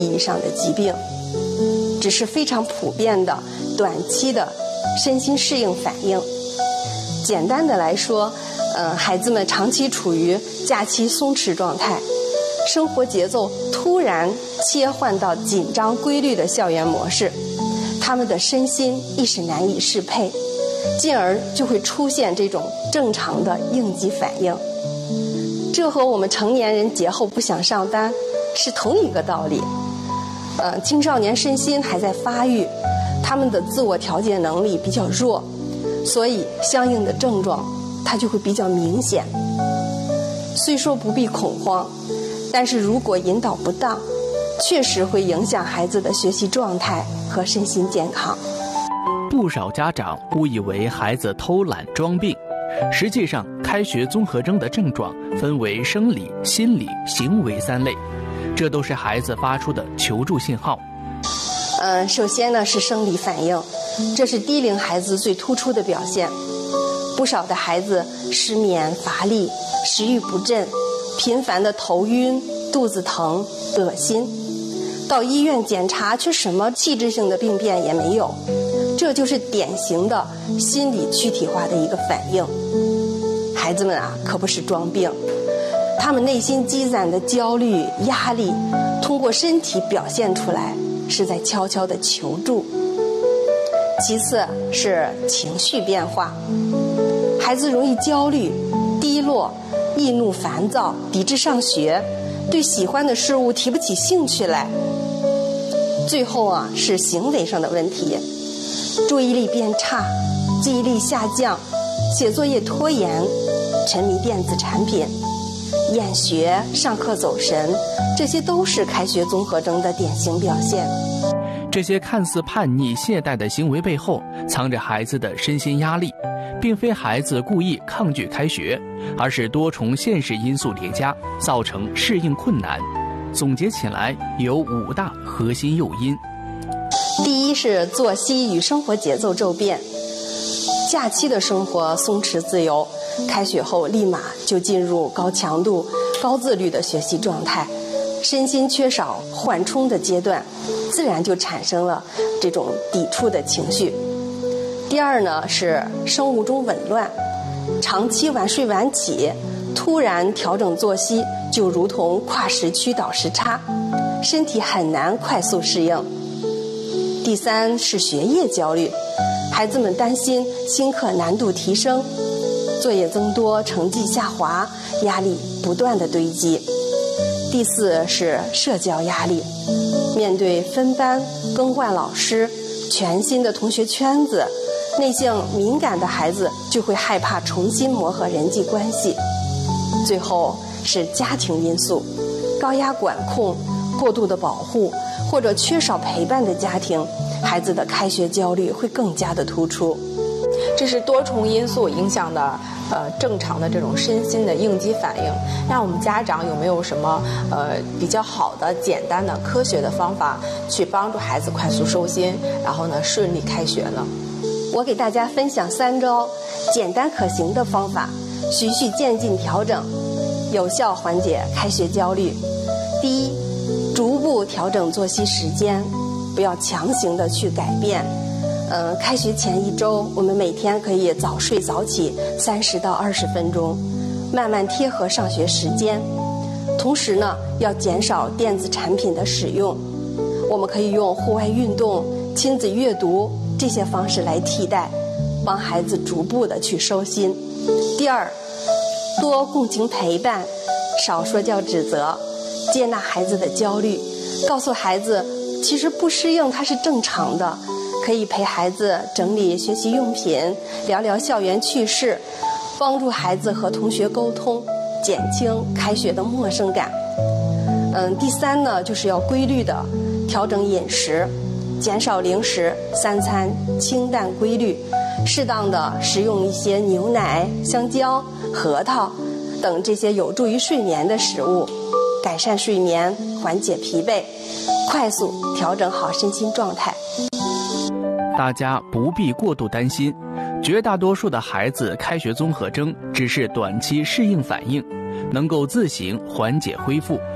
意义上的疾病，只是非常普遍的短期的身心适应反应。简单的来说，孩子们长期处于假期松弛状态，生活节奏突然切换到紧张规律的校园模式，他们的身心一时难以适配，进而就会出现这种正常的应激反应。这和我们成年人节后不想上班是同一个道理。青少年身心还在发育，他们的自我调节能力比较弱，所以相应的症状它就会比较明显。虽说不必恐慌，但是如果引导不当，确实会影响孩子的学习状态和身心健康。 不少家长误以为孩子偷懒装病，实际上开学综合征的症状分为生理、心理、行为3类，这都是孩子发出的求助信号。 首先呢是生理反应，这是低龄孩子最突出的表现。不少的孩子失眠、乏力、食欲不振，频繁的头晕、肚子疼、恶心，到医院检查却什么器质性的病变也没有，这就是典型的心理躯体化的一个反应。孩子们可不是装病，他们内心积攒的焦虑、压力，通过身体表现出来，是在悄悄的求助。其次是情绪变化，孩子容易焦虑、低落、易怒烦躁，抵制上学，对喜欢的事物提不起兴趣来。最后是行为上的问题，注意力变差，记忆力下降，写作业拖延，沉迷电子产品，厌学、上课走神，这些都是开学综合征的典型表现。 这些看似叛逆懈怠的行为背后，藏着孩子的身心压力，并非孩子故意抗拒开学，而是多重现实因素叠加，造成适应困难。总结起来有5大核心诱因。 第一是作息与生活节奏骤变，假期的生活松弛自由，开学后立马就进入高强度、高自律的学习状态，身心缺少缓冲的阶段，自然就产生了这种抵触的情绪。第二呢是生物钟紊乱，长期晚睡晚起，突然调整作息，就如同跨时区倒时差，身体很难快速适应。第三是学业焦虑，孩子们担心新课难度提升，作业增多，成绩下滑，压力不断的堆积。第四是社交压力，面对分班、更换老师、全新的同学圈子，内向敏感的孩子就会害怕重新磨合人际关系。最后是家庭因素，高压管控、过度的保护或者缺少陪伴的家庭，孩子的开学焦虑会更加的突出。 这是多重因素影响的正常的这种身心的应激反应。那我们家长有没有什么比较好的、简单的、科学的方法去帮助孩子快速收心，然后呢顺利开学呢？ 我给大家分享3招简单可行的方法，循序渐进调整，有效缓解开学焦虑。第一，逐步调整作息时间，不要强行的去改变。开学前1周，我们每天可以早睡早起30到20分钟，慢慢贴合上学时间。同时呢，要减少电子产品的使用，我们可以用户外运动、亲子阅读这些方式来替代，帮孩子逐步的去收心。第二，多共情陪伴，少说教指责，接纳孩子的焦虑，告诉孩子其实不适应它是正常的，可以陪孩子整理学习用品，聊聊校园趣事，帮助孩子和同学沟通，减轻开学的陌生感。第三呢，就是要规律的调整饮食，减少零食，3餐清淡规律，适当的食用一些牛奶、香蕉、核桃等这些有助于睡眠的食物，改善睡眠，缓解疲惫，快速调整好身心状态。 大家不必过度担心，绝大多数的孩子开学综合征只是短期适应反应，能够自行缓解恢复。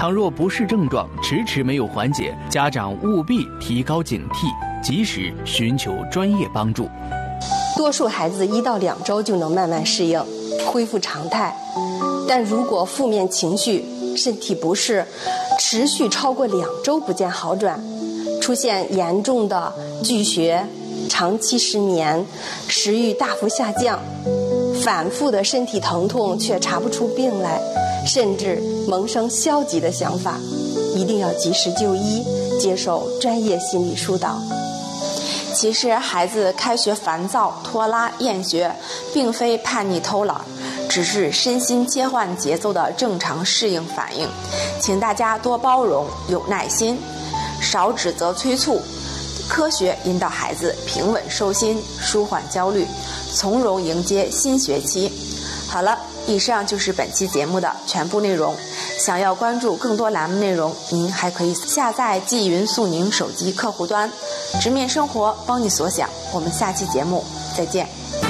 倘若不适症状迟迟没有缓解，家长务必提高警惕，及时寻求专业帮助。 多数孩子1到2周就能慢慢适应，恢复常态。但如果负面情绪、身体不适持续超过2周不见好转，出现严重的拒学、长期失眠、食欲大幅下降，反复的身体疼痛却查不出病来，甚至萌生消极的想法，一定要及时就医，接受专业心理疏导。 其实孩子开学烦躁、拖拉、厌学，并非叛逆偷懒，只是身心切换节奏的正常适应反应。请大家多包容，有耐心，少指责催促，科学引导孩子平稳收心，舒缓焦虑，从容迎接新学期。好了，以上就是本期节目的全部内容。想要关注更多栏目内容，您还可以下载季云速宁手机客户端，直面生活，帮你所想。我们下期节目再见。